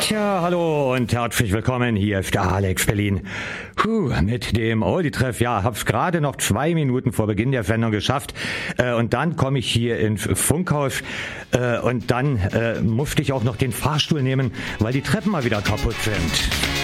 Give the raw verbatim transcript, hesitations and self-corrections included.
Tja, hallo und herzlich willkommen. Hier ist der Alex Berlin. Puh, mit dem Oldie-Treff. Ja, hab's gerade noch zwei Minuten vor Beginn der Sendung geschafft. Äh, und dann komme ich hier ins Funkhaus. Äh, und dann äh, musste ich auch noch den Fahrstuhl nehmen, weil die Treppen mal wieder kaputt sind.